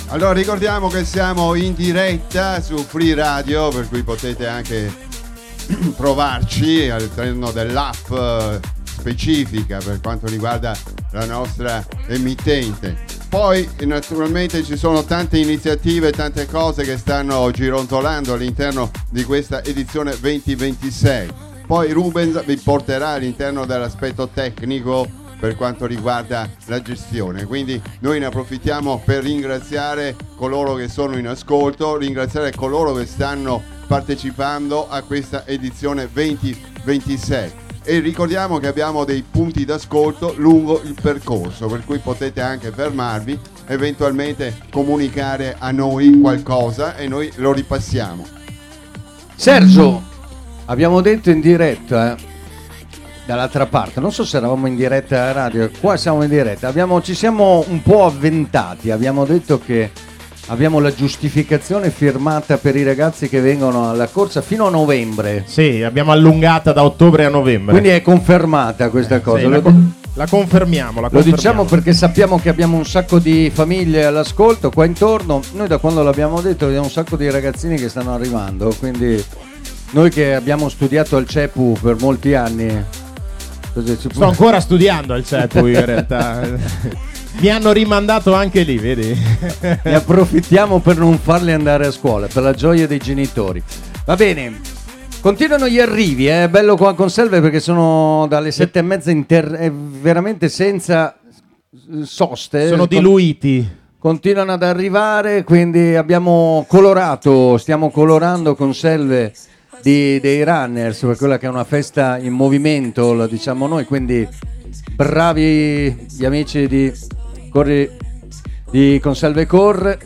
Allora ricordiamo che siamo in diretta su Free Radio, per cui potete anche trovarci all'interno dell'app specifica per quanto riguarda la nostra emittente. Poi naturalmente ci sono tante iniziative, tante cose che stanno gironzolando all'interno di questa edizione 2026. Poi Rubens vi porterà all'interno dell'aspetto tecnico per quanto riguarda la gestione, quindi noi ne approfittiamo per ringraziare coloro che sono in ascolto, ringraziare coloro che stanno partecipando a questa edizione 2026 e ricordiamo che abbiamo dei punti d'ascolto lungo il percorso, per cui potete anche fermarvi, eventualmente comunicare a noi qualcosa e noi lo ripassiamo. Sergio, abbiamo detto in diretta dall'altra parte, non so se eravamo in diretta a radio, qua siamo in diretta, ci siamo un po' avventati, abbiamo detto che abbiamo la giustificazione firmata per i ragazzi che vengono alla corsa fino a novembre. Sì, abbiamo allungata da ottobre a novembre. Quindi è confermata questa cosa. Sì, la confermiamo. Lo diciamo perché sappiamo che abbiamo un sacco di famiglie all'ascolto qua intorno. Noi da quando l'abbiamo detto abbiamo un sacco di ragazzini che stanno arrivando, quindi noi che abbiamo studiato al CEPU per molti anni. Sto ancora studiando al CEPU in realtà. Mi hanno rimandato anche lì, vedi? Ne approfittiamo per non farli andare a scuola, per la gioia dei genitori. Va bene, continuano gli arrivi, è bello qua con Selve perché sono dalle 7:30 veramente senza soste. Sono diluiti. Continuano ad arrivare, quindi stiamo colorando con Selve dei runners, per quella che è una festa in movimento, la diciamo noi, quindi bravi gli amici di Conselve Corre.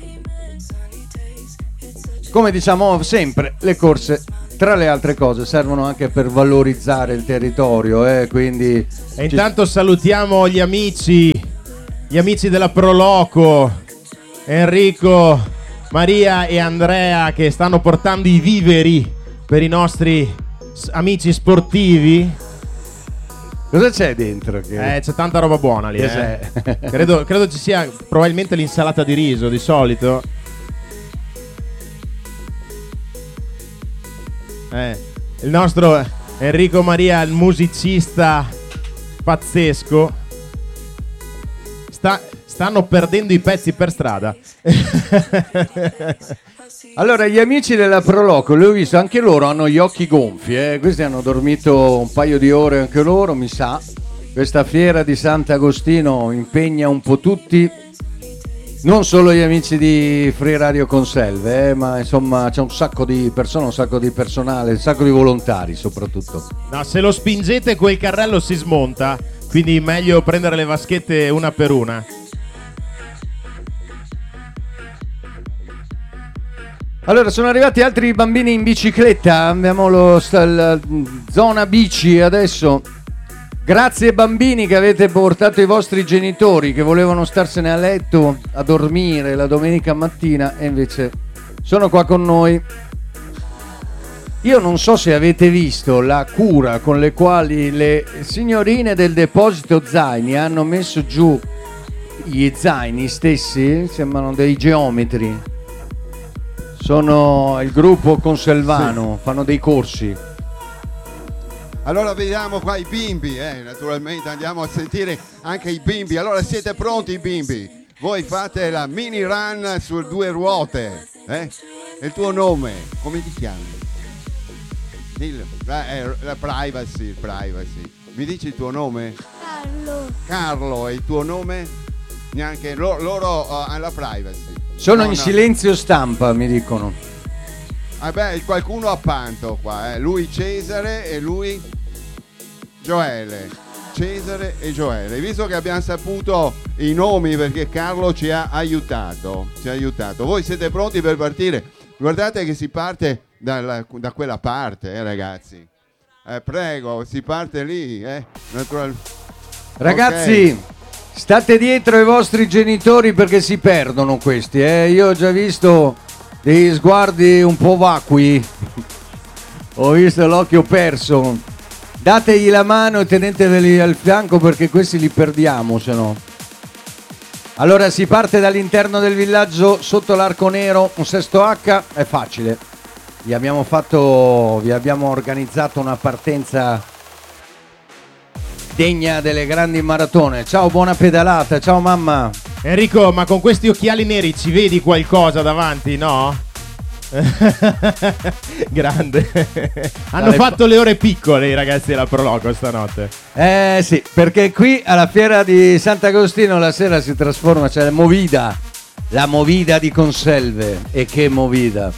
Come diciamo sempre, le corse tra le altre cose servono anche per valorizzare il territorio, quindi e intanto salutiamo gli amici della Proloco, Enrico, Maria e Andrea, che stanno portando i viveri per i nostri amici sportivi. Cosa c'è dentro? C'è tanta roba buona lì. Credo ci sia probabilmente l'insalata di riso di solito. Il nostro Enrico Maria, il musicista pazzesco. Stanno perdendo i pezzi per strada. Allora, gli amici della Proloco, li ho visto, anche loro hanno gli occhi gonfi, questi hanno dormito un paio di ore anche loro, mi sa. Questa fiera di Sant'Agostino impegna un po' tutti, non solo gli amici di Free Radio Conselve, ma insomma c'è un sacco di persone, un sacco di personale, un sacco di volontari soprattutto. No, se lo spingete quel carrello si smonta, quindi meglio prendere le vaschette una per una. Allora, sono arrivati altri bambini in bicicletta, abbiamo la zona bici adesso. Grazie bambini che avete portato i vostri genitori che volevano starsene a letto a dormire la domenica mattina e invece sono qua con noi. Io non so se avete visto la cura con le quali le signorine del deposito zaini hanno messo giù gli zaini stessi, sembrano dei geometri. Sono il gruppo Conselvano, sì. Fanno dei corsi. Allora vediamo qua i bimbi, naturalmente andiamo a sentire anche i bimbi. Allora siete pronti bimbi? Voi fate la mini run su 2 ruote, Il tuo nome, come ti chiami? La privacy. Mi dici il tuo nome? Carlo, e il tuo nome? Neanche loro hanno la privacy. Sono in silenzio stampa, mi dicono. Qualcuno ha panto qua, Lui Cesare e lui Gioele. Cesare e Gioele. Visto che abbiamo saputo i nomi perché Carlo ci ha aiutato. Voi siete pronti per partire? Guardate che si parte da quella parte, ragazzi. Prego, si parte lì, Ragazzi, okay. State dietro ai vostri genitori perché si perdono questi, Io ho già visto dei sguardi un po' vacui. Ho visto l'occhio perso. Dategli la mano e teneteveli al fianco perché questi li perdiamo, se no. Allora si parte dall'interno del villaggio sotto l'Arco Nero, un sesto H, è facile. Vi abbiamo organizzato una partenza degna delle grandi maratone. Ciao, buona pedalata, ciao mamma. Enrico, ma con questi occhiali neri ci vedi qualcosa davanti, no? Grande. Hanno fatto le ore piccole i ragazzi della Proloco stanotte. Sì, perché qui alla fiera di Sant'Agostino la sera si trasforma, c'è la movida di Conselve. E che movida!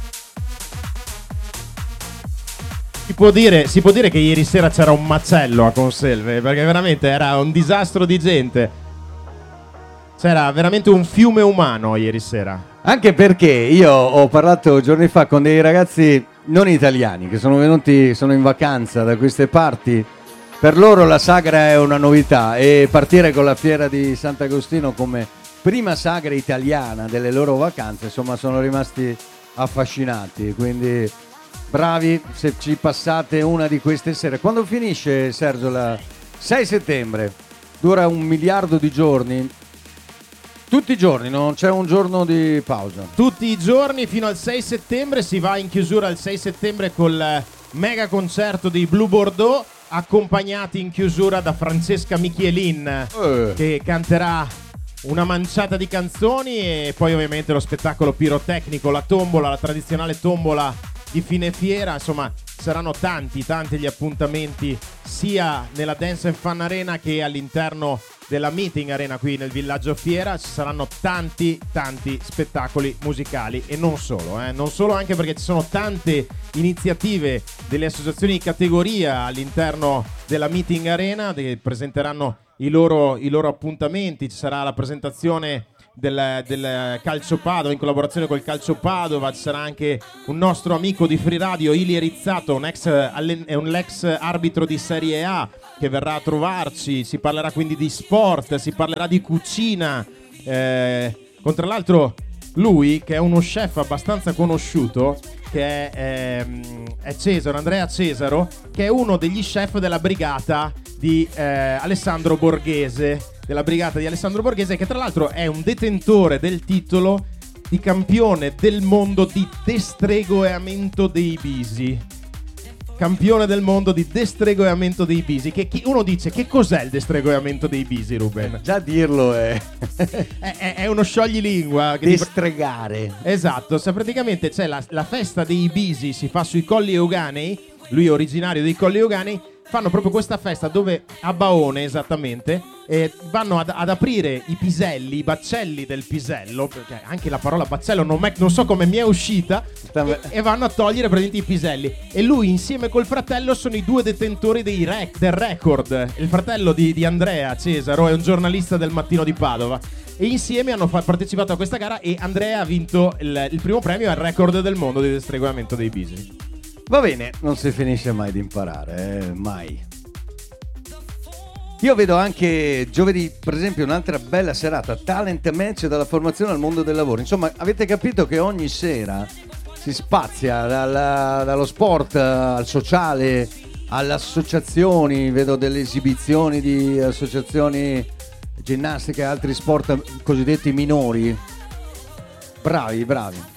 Si può dire che ieri sera c'era un macello a Conselve, perché veramente era un disastro di gente. C'era veramente un fiume umano ieri sera. Anche perché io ho parlato giorni fa con dei ragazzi non italiani che sono in vacanza da queste parti. Per loro la sagra è una novità e partire con la fiera di Sant'Agostino come prima sagra italiana delle loro vacanze, insomma, sono rimasti affascinati. Quindi bravi se ci passate una di queste sere. Quando finisce, Sergio, la 6 settembre? Dura 1 miliardo di giorni. Tutti i giorni, non c'è un giorno di pausa. Tutti i giorni fino al 6 settembre, si va in chiusura il 6 settembre col mega concerto dei Blue Bordeaux, accompagnati in chiusura da Francesca Michelin, che canterà una manciata di canzoni, e poi ovviamente lo spettacolo pirotecnico, la tombola, la tradizionale tombola di fine fiera. Insomma, saranno tanti gli appuntamenti sia nella Dance and Fun Arena che all'interno della Meeting Arena qui nel villaggio Fiera. Ci saranno tanti spettacoli musicali e non solo, anche perché ci sono tante iniziative delle associazioni di categoria all'interno della Meeting Arena che presenteranno i loro appuntamenti. Ci sarà la presentazione del Calcio Padova in collaborazione col Calcio Padova. Ci sarà anche un nostro amico di Free Radio, Ili Erizzato, un ex arbitro di Serie A, che verrà a trovarci. Si parlerà quindi di sport, si parlerà di cucina, con tra l'altro lui che è uno chef abbastanza conosciuto, che è Cesaro, Andrea Cesaro, che è uno degli chef della brigata di Alessandro Borghese, che tra l'altro è un detentore del titolo di campione del mondo di destregoeamento dei bisi. Campione del mondo di destregoeamento dei bisi. Che uno dice: che cos'è il destregoeamento dei bisi, Ruben? Già dirlo è è uno scioglilingua. Destregare. Esatto, se praticamente c'è la festa dei bisi, si fa sui Colli Euganei. Lui è originario dei Colli Euganei. Fanno proprio questa festa dove a Baone, esattamente, vanno ad aprire i piselli, i baccelli del pisello, perché anche la parola baccello non so come mi è uscita, e vanno a togliere praticamente i piselli. E lui insieme col fratello sono i due detentori del record. Il fratello di Andrea Cesaro è un giornalista del Mattino di Padova, e insieme hanno partecipato a questa gara, e Andrea ha vinto il primo premio al record del mondo di destregoamento dei bisi. Va bene, non si finisce mai di imparare, mai. Io vedo anche giovedì, per esempio, un'altra bella serata, talent match dalla formazione al mondo del lavoro. Insomma, avete capito che ogni sera si spazia dallo sport al sociale, alle associazioni. Vedo delle esibizioni di associazioni ginnastiche e altri sport cosiddetti minori. Bravi.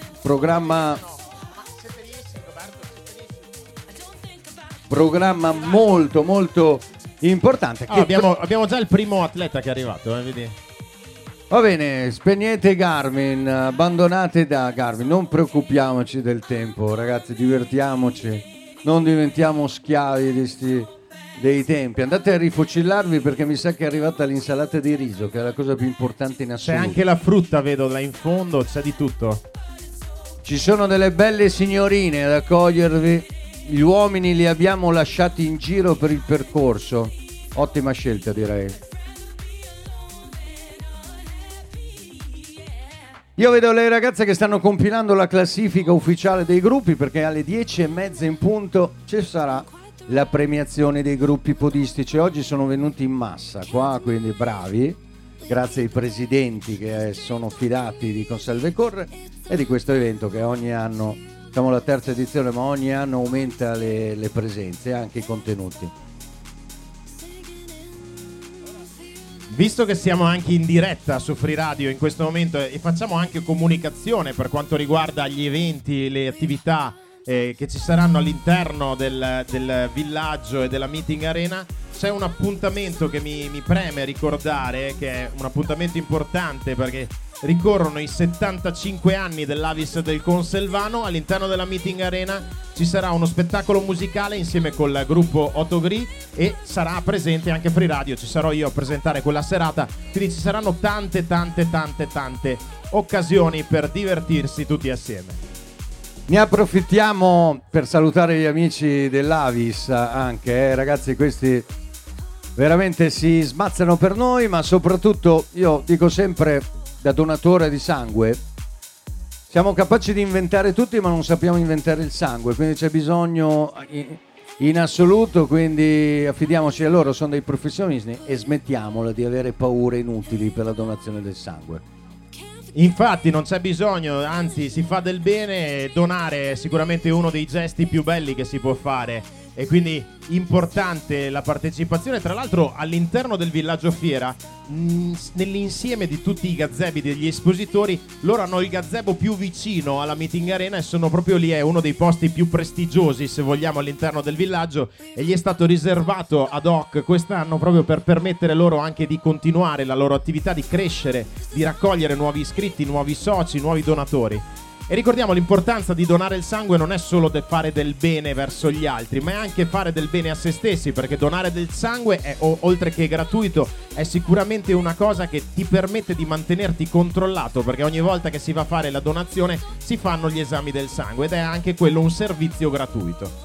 Programma molto importante. Abbiamo già il primo atleta che è arrivato, vedi? Va bene, spegnete Garmin, abbandonate da Garmin, non preoccupiamoci del tempo, ragazzi, divertiamoci, non diventiamo schiavi dei tempi. Andate a rifocillarvi, perché mi sa che è arrivata l'insalata di riso, che è la cosa più importante in assoluto. C'è anche la frutta, vedo là in fondo, c'è di tutto. Ci sono delle belle signorine ad accogliervi. Gli uomini li abbiamo lasciati in giro per il percorso. Ottima scelta, direi. Io vedo le ragazze che stanno compilando la classifica ufficiale dei gruppi, perché alle 10:30 in punto ci sarà la premiazione dei gruppi podistici. Oggi sono venuti in massa qua, quindi bravi, grazie ai presidenti che sono fidati di Conselve Corre e di questo evento che ogni anno, siamo alla terza edizione, ma ogni anno aumenta le presenze e anche i contenuti. Visto che siamo anche in diretta su Free Radio in questo momento e facciamo anche comunicazione per quanto riguarda gli eventi, le attività che ci saranno all'interno del villaggio e della meeting arena, c'è un appuntamento che mi preme ricordare, che è un appuntamento importante perché ricorrono i 75 anni dell'Avis del Conselvano. All'interno della meeting arena ci sarà uno spettacolo musicale insieme col gruppo Otogri e sarà presente anche Free Radio, ci sarò io a presentare quella serata, quindi ci saranno tante occasioni per divertirsi tutti assieme. Ne approfittiamo per salutare gli amici dell'Avis anche, ragazzi, questi veramente si smazzano per noi, ma soprattutto io dico sempre, da donatore di sangue, siamo capaci di inventare tutti ma non sappiamo inventare il sangue, quindi c'è bisogno in assoluto, quindi affidiamoci a loro, sono dei professionisti e smettiamola di avere paure inutili per la donazione del sangue. Infatti non c'è bisogno, anzi si fa del bene, donare è sicuramente uno dei gesti più belli che si può fare e quindi importante la partecipazione. Tra l'altro all'interno del villaggio fiera, nell'insieme di tutti i gazebi degli espositori, loro hanno il gazebo più vicino alla meeting arena e sono proprio lì, è uno dei posti più prestigiosi se vogliamo all'interno del villaggio e gli è stato riservato ad hoc quest'anno proprio per permettere loro anche di continuare la loro attività, di crescere, di raccogliere nuovi iscritti, nuovi soci, nuovi donatori. E ricordiamo l'importanza di donare il sangue non è solo fare del bene verso gli altri, ma è anche fare del bene a se stessi, perché donare del sangue è, oltre che gratuito, è sicuramente una cosa che ti permette di mantenerti controllato, perché ogni volta che si va a fare la donazione si fanno gli esami del sangue ed è anche quello un servizio gratuito.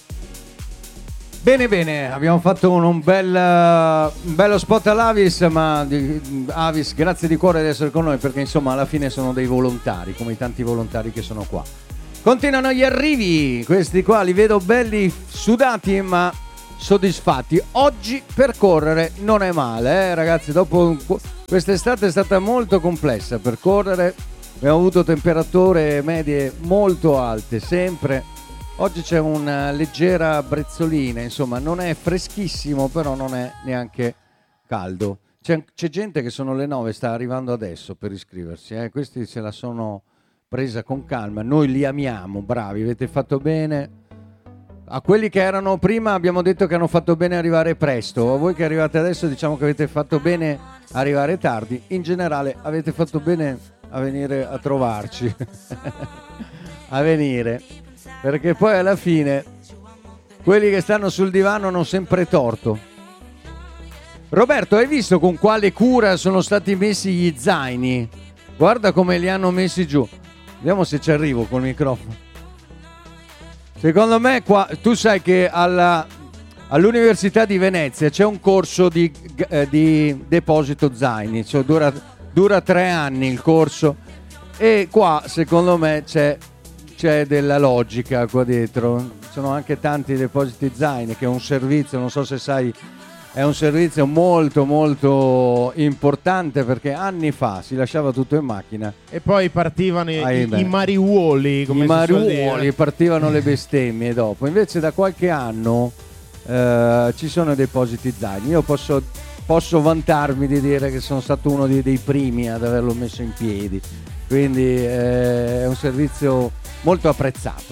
Bene, abbiamo fatto un bello spot all'Avis, ma Avis, grazie di cuore di essere con noi, perché insomma alla fine sono dei volontari, come i tanti volontari che sono qua. Continuano gli arrivi, questi qua li vedo belli sudati ma soddisfatti. Oggi per correre non è male, ragazzi, dopo quest'estate è stata molto complessa per correre, abbiamo avuto temperature medie molto alte, sempre. Oggi c'è una leggera brezzolina, insomma non è freschissimo, però non è neanche caldo. C'è gente che sono le 9, sta arrivando adesso per iscriversi, questi se la sono presa con calma, noi li amiamo, bravi, avete fatto bene. A quelli che erano prima abbiamo detto che hanno fatto bene arrivare presto, a voi che arrivate adesso diciamo che avete fatto bene arrivare tardi, in generale avete fatto bene a venire a trovarci, a venire. Perché poi alla fine quelli che stanno sul divano hanno sempre torto. Roberto, hai visto con quale cura sono stati messi gli zaini? Guarda come li hanno messi giù. Vediamo se ci arrivo col microfono. Secondo me qua, tu sai che all'Università di Venezia c'è un corso di deposito zaini, cioè dura 3 anni il corso e qua secondo me c'è della logica qua dietro. Ci sono anche tanti depositi zaini, che è un servizio, non so se sai, è un servizio molto molto importante, perché anni fa si lasciava tutto in macchina e poi partivano i mariuoli, come i mariuoli, partivano le bestemmie dopo. Invece da qualche anno ci sono depositi zaini. Io posso vantarmi di dire che sono stato uno dei primi ad averlo messo in piedi, quindi è un servizio molto apprezzato.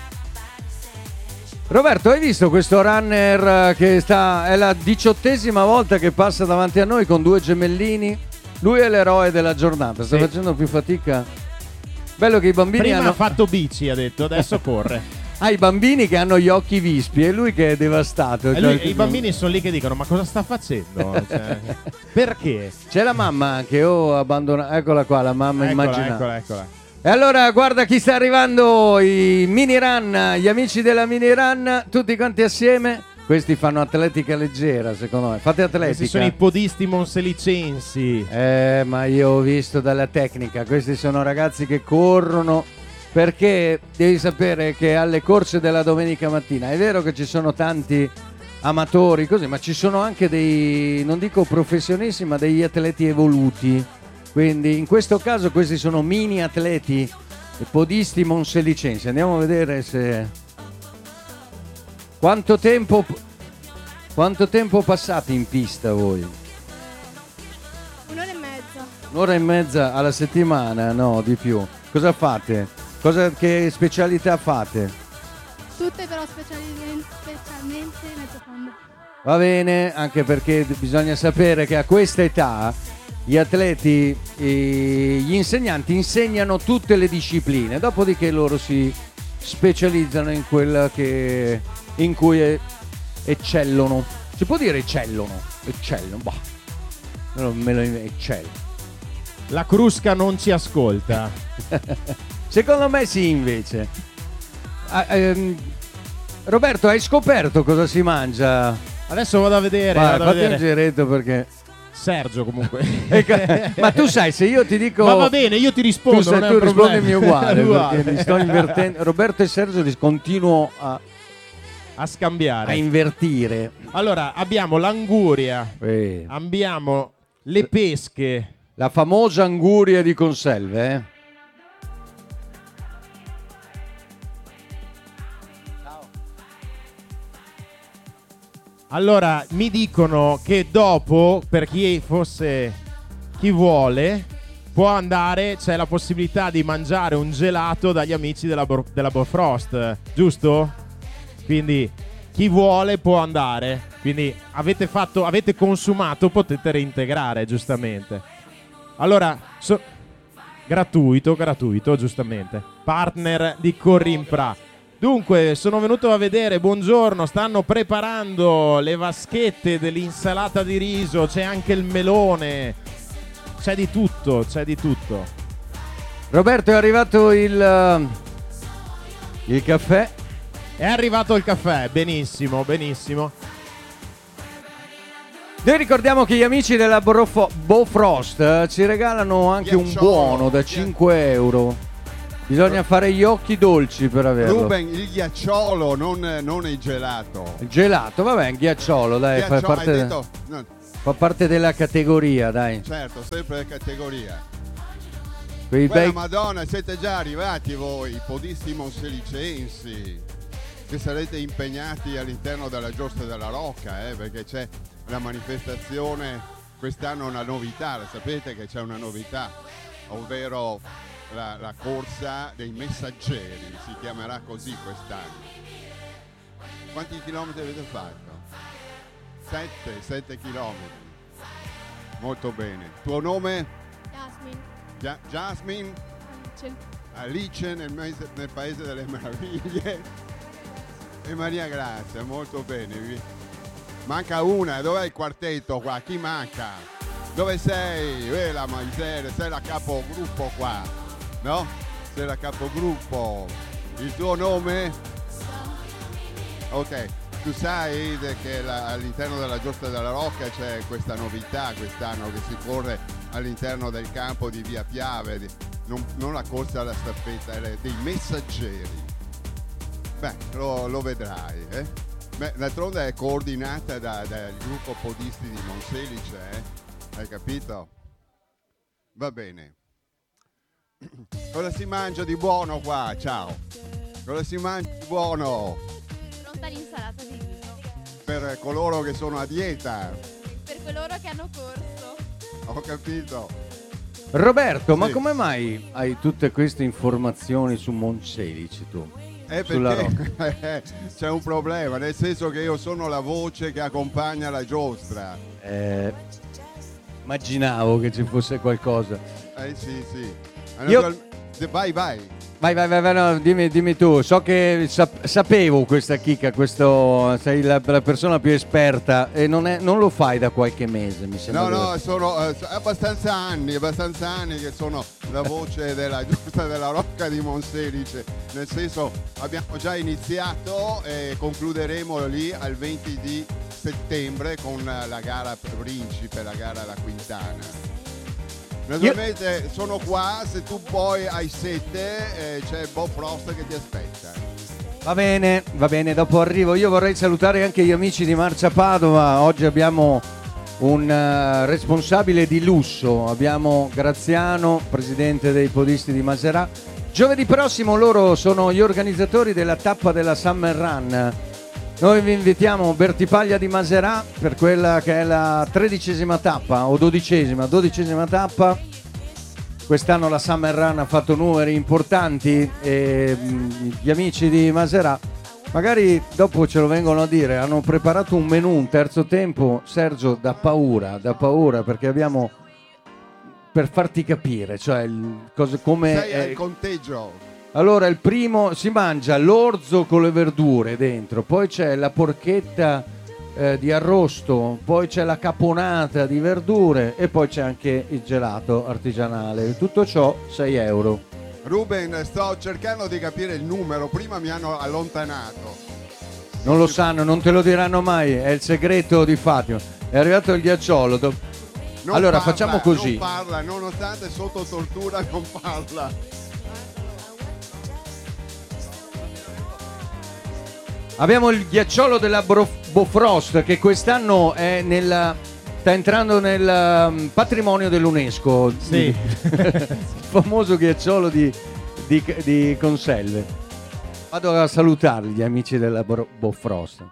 Roberto, hai visto questo runner che è la 18ª volta che passa davanti a noi con 2 gemellini? Lui è l'eroe della giornata, sta facendo più fatica. Bello che i bambini prima ha fatto bici, ha detto, adesso corre. I bambini che hanno gli occhi vispi e lui che è devastato. I bambini sono lì che dicono: ma cosa sta facendo? Cioè, perché? C'è la mamma anche, abbandonato. Eccola qua, la mamma immaginata. Eccola. E allora guarda chi sta arrivando, i mini run, gli amici della mini run, tutti quanti assieme. Questi fanno atletica leggera, secondo me. Fate atletica. Questi sono i podisti monselicensi. Ma io ho visto dalla tecnica. Questi sono ragazzi che corrono, perché devi sapere che alle corse della domenica mattina è vero che ci sono tanti amatori così, ma ci sono anche dei, non dico professionisti, ma degli atleti evoluti. Quindi in questo caso questi sono mini atleti podisti monselicensi. Andiamo a vedere se quanto tempo passate in pista voi? Un'ora e mezza alla settimana, no, di più. Cosa fate? Che specialità fate? Tutte però specialmente mezzo fondo. Va bene, anche perché bisogna sapere che a questa età gli atleti e gli insegnanti insegnano tutte le discipline, dopodiché loro si specializzano in quella in cui eccellono. Si può dire eccellono? Bah. Me lo eccello. La Crusca non ci ascolta. Secondo me sì, invece. Roberto, hai scoperto cosa si mangia? Adesso vado a vedere. Fatti un giretto perché... Sergio comunque. Ma tu sai, se io ti dico... Ma va bene, io ti rispondo. Tu rispondimi uguale, perché li sto invertendo. Roberto e Sergio li continuo a scambiare, a invertire. Allora, abbiamo l'anguria, abbiamo le pesche. La famosa anguria di conserve, Allora, mi dicono che dopo, per chi vuole, può andare, c'è la possibilità di mangiare un gelato dagli amici della Bofrost, giusto? Quindi chi vuole può andare. Quindi avete consumato, potete reintegrare, giustamente. Allora, gratuito, giustamente. Partner di Corrimpra. Dunque, sono venuto a vedere, buongiorno, stanno preparando le vaschette dell'insalata di riso, c'è anche il melone, c'è di tutto. Roberto, è arrivato il caffè? È arrivato il caffè, benissimo. Noi ricordiamo che gli amici della Bofrost ci regalano anche un buono da 5 euro. Bisogna fare gli occhi dolci per averlo. Ruben, il ghiacciolo, non il gelato. Il gelato, vabbè, il ghiacciolo, dai, fa parte della categoria, dai. Certo, sempre categoria. Quella Madonna, siete già arrivati voi, podisti monselicensi, che sarete impegnati all'interno della Giostra della Rocca, perché c'è la manifestazione, quest'anno una novità, sapete che c'è una novità, ovvero la corsa dei messaggeri, si chiamerà così quest'anno. Quanti chilometri avete fatto? 7 chilometri. Molto bene. Tuo nome? Jasmine. Alice nel Paese delle Meraviglie. E Maria Grazia, molto bene. Manca una, dov'è il quartetto qua? Chi manca? Dove sei? La miseria, sei la capogruppo qua. No? Sei la capogruppo. Il tuo nome? Ok, tu sai che all'interno della Giostra della Rocca c'è questa novità quest'anno, che si corre all'interno del campo di Via Piave, non la corsa alla staffetta, dei messaggeri. Beh, lo vedrai, Beh, d'altronde è coordinata dal gruppo podisti di Monselice, Hai capito? Va bene. Cosa si mangia di buono qua? Ciao. Cosa si mangia di buono? Pronta l'insalata di riso. Per coloro che sono a dieta. Per coloro che hanno corso. Ho capito. Roberto, ma come mai hai tutte queste informazioni su Monselice tu? Perché c'è un problema, nel senso che io sono la voce che accompagna la giostra. Immaginavo che ci fosse qualcosa. Sì. Vai, no, dimmi tu. So che sapevo questa chicca, sei la persona più esperta e non lo fai da qualche mese, mi sembra. No, sono abbastanza anni che sono la voce della Giostra della Rocca di Monselice. Nel senso, abbiamo già iniziato e concluderemo lì al 20 di settembre con la gara principe, la gara alla Quintana. Naturalmente sono qua, se tu poi hai sete c'è Bob Frost che ti aspetta. Va bene, dopo arrivo. Io vorrei salutare anche gli amici di Marcia Padova. Oggi abbiamo un responsabile di lusso, abbiamo Graziano, presidente dei podisti di Maserà. Giovedì prossimo loro sono gli organizzatori della tappa della Summer Run. Noi vi invitiamo Bertipaglia di Maserà per quella che è la 13ª tappa o 12ª tappa quest'anno la Summer Run ha fatto numeri importanti e gli amici di Maserà magari dopo ce lo vengono a dire, hanno preparato un menù, un terzo tempo, Sergio, da paura, perché abbiamo, per farti capire, cioè come... Sei al conteggio. Allora, il primo si mangia l'orzo con le verdure dentro, poi c'è la porchetta di arrosto, poi c'è la caponata di verdure e poi c'è anche il gelato artigianale. Tutto ciò 6 euro. Ruben, sto cercando di capire il numero, prima mi hanno allontanato. Non lo sanno, non te lo diranno mai, è il segreto di Fatima. È arrivato il ghiacciolo. Allora facciamo così. Non parla, nonostante sotto tortura non parla. Abbiamo il ghiacciolo della Bofrost che quest'anno è sta entrando nel patrimonio dell'UNESCO. Sì. Il famoso ghiacciolo di Conselve. Vado a salutare gli amici della Bofrost.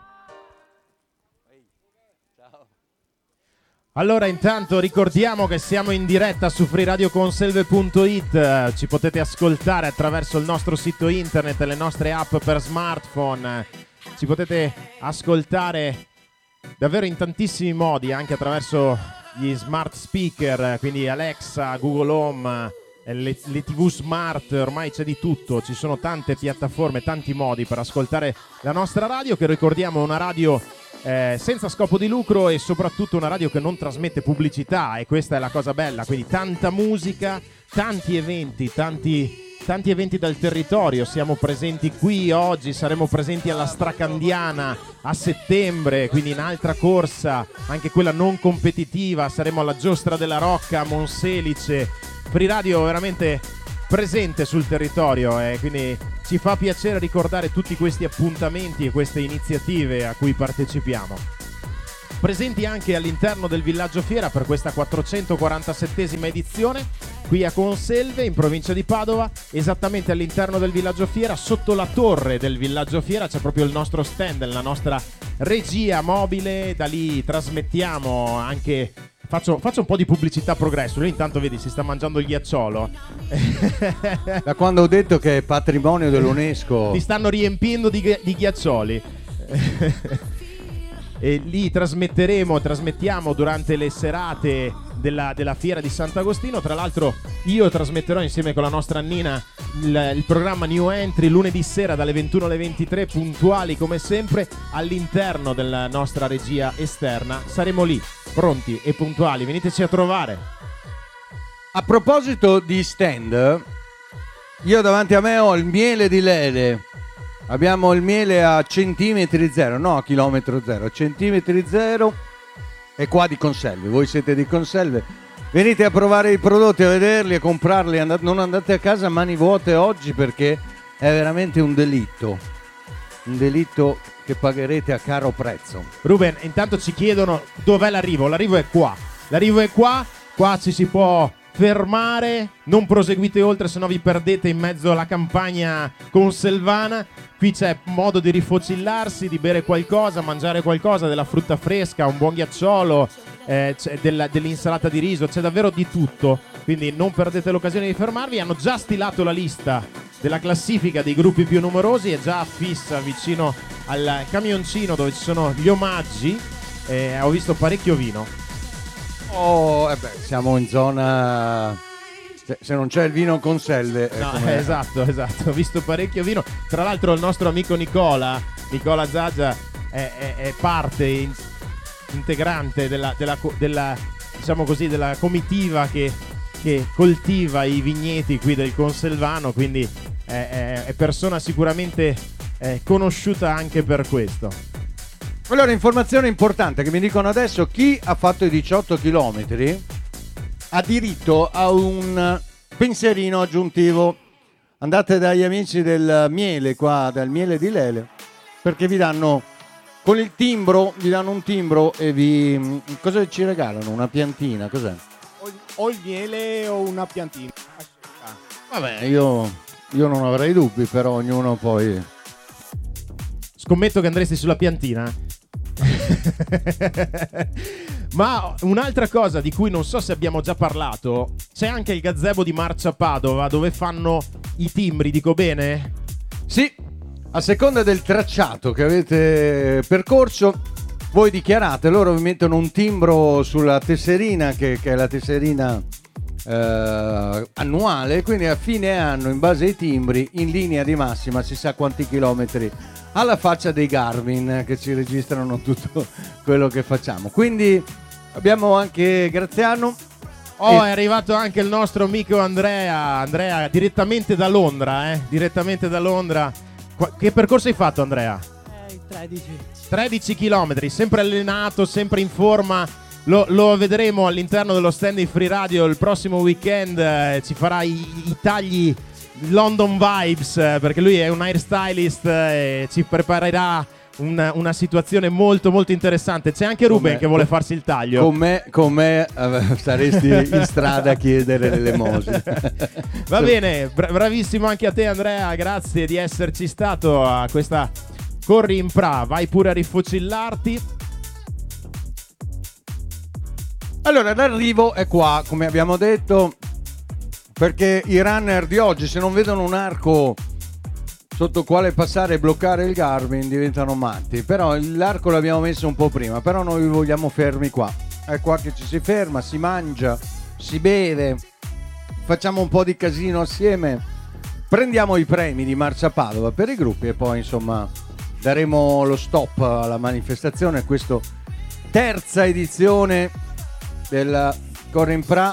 Allora, intanto ricordiamo che siamo in diretta su freeradioconselve.it, ci potete ascoltare attraverso il nostro sito internet e le nostre app per smartphone, ci potete ascoltare davvero in tantissimi modi, anche attraverso gli smart speaker, quindi Alexa, Google Home, le TV smart, ormai c'è di tutto, ci sono tante piattaforme, tanti modi per ascoltare la nostra radio, che ricordiamo è una radio senza scopo di lucro e soprattutto una radio che non trasmette pubblicità, e questa è la cosa bella, quindi tanta musica, tanti eventi dal territorio. Siamo presenti qui oggi, saremo presenti alla Stracandiana a settembre, quindi in altra corsa, anche quella non competitiva, saremo alla Giostra della Rocca a Monselice. Free Radio veramente presente sul territorio, e quindi ci fa piacere ricordare tutti questi appuntamenti e queste iniziative a cui partecipiamo. Presenti anche all'interno del Villaggio Fiera per questa 447esima edizione, qui a Conselve, in provincia di Padova, esattamente all'interno del Villaggio Fiera, sotto la torre del Villaggio Fiera c'è proprio il nostro stand, la nostra regia mobile, da lì trasmettiamo anche... Faccio un po' di pubblicità a Progresso. Lui intanto vedi si sta mangiando il ghiacciolo. Da quando ho detto che è patrimonio dell'UNESCO. Ti stanno riempiendo di ghiaccioli. E lì trasmettiamo durante le serate della fiera di Sant'Agostino. Tra l'altro io trasmetterò insieme con la nostra Nina il programma New Entry lunedì sera dalle 21 alle 23, puntuali come sempre all'interno della nostra regia esterna. Saremo lì pronti e puntuali, veniteci a trovare. A proposito di stand, io davanti a me ho il miele di Lele. Abbiamo il miele a centimetri zero, no a chilometro zero, a centimetri zero, e qua di Conselve. Voi siete di Conselve, venite a provare i prodotti, a vederli, a comprarli, non andate a casa a mani vuote oggi, perché è veramente un delitto che pagherete a caro prezzo. Ruben, intanto ci chiedono dov'è l'arrivo. L'arrivo è qua, qua ci si può fermare, non proseguite oltre, se no vi perdete in mezzo alla campagna conselvana. Qui c'è modo di rifocillarsi, di bere qualcosa, mangiare qualcosa, della frutta fresca, un buon ghiacciolo, c'è dell'insalata di riso, c'è davvero di tutto, quindi non perdete l'occasione di fermarvi. Hanno già stilato la lista della classifica dei gruppi più numerosi, è già affissa vicino al camioncino dove ci sono gli omaggi, ho visto parecchio vino. Siamo in zona... Se non c'è il vino Conselve... No, esatto, ho visto parecchio vino. Tra l'altro il nostro amico Nicola Zaggia è parte integrante della diciamo così, della comitiva che coltiva i vigneti qui del Conselvano, quindi è persona sicuramente conosciuta anche per questo. Allora, informazione importante che mi dicono adesso: chi ha fatto i 18 chilometri ha diritto a un pensierino aggiuntivo. Andate dagli amici del miele, qua dal miele di Lele, perché vi danno con il timbro, vi danno un timbro e cosa ci regalano? Una piantina, cos'è? O il miele o una piantina. Vabbè, io non avrei dubbi, però ognuno poi... Scommetto che andresti sulla piantina. Ma un'altra cosa di cui non so se abbiamo già parlato, c'è anche il gazebo di Marcia Padova dove fanno i timbri, dico bene? Sì, a seconda del tracciato che avete percorso, voi dichiarate, loro vi mettono un timbro sulla tesserina che è la tesserina annuale, quindi a fine anno, in base ai timbri, in linea di massima si sa quanti chilometri, alla faccia dei Garmin che ci registrano tutto quello che facciamo. Quindi abbiamo anche Graziano. Oh, è arrivato anche il nostro amico Andrea, direttamente da Londra, direttamente da Londra. Che percorso hai fatto, Andrea? 13 chilometri, sempre allenato, sempre in forma. Lo vedremo all'interno dello stand di Free Radio il prossimo weekend. Ci farà i tagli London Vibes, perché lui è un hairstylist e ci preparerà una situazione molto molto interessante. C'è anche Ruben che vuole farsi il taglio. Con me saresti in strada a chiedere l'elemosina. Va bene, bravissimo anche a te, Andrea, grazie di esserci stato a questa Corri in Pra. Vai pure a rifocillarti. Allora, l'arrivo è qua, come abbiamo detto, perché i runner di oggi, se non vedono un arco sotto quale passare e bloccare il Garmin, diventano matti. Però l'arco l'abbiamo messo un po' prima, però noi vogliamo fermi qua. È qua che ci si ferma, si mangia, si beve, facciamo un po' di casino assieme, prendiamo i premi di Marcia Padova per i gruppi e poi insomma daremo lo stop alla manifestazione. Questa terza edizione della Corri in Pra.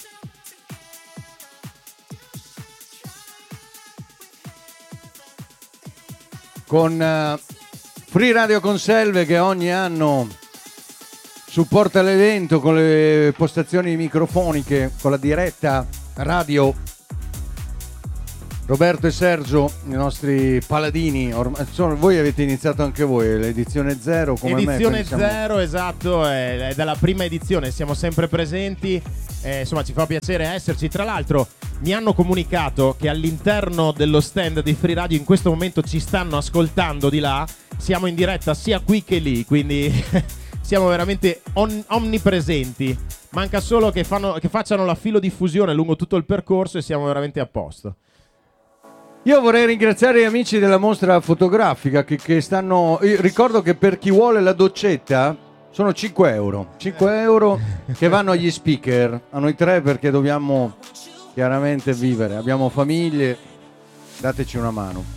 Con Free Radio Conselve che ogni anno supporta l'evento con le postazioni microfoniche, con la diretta radio. Roberto e Sergio, i nostri paladini, voi avete iniziato anche voi l'edizione 0 come edizione me, 0, esatto, è dalla prima edizione, siamo sempre presenti, insomma ci fa piacere esserci. Tra l'altro mi hanno comunicato che all'interno dello stand di Free Radio in questo momento ci stanno ascoltando di là, siamo in diretta sia qui che lì, quindi siamo veramente omnipresenti. Manca solo che facciano la filodiffusione lungo tutto il percorso e siamo veramente a posto. Io vorrei ringraziare gli amici della mostra fotografica che stanno... Io ricordo che per chi vuole la doccetta sono 5 euro. 5 euro che vanno agli speaker, a noi tre, perché dobbiamo chiaramente vivere. Abbiamo famiglie, dateci una mano.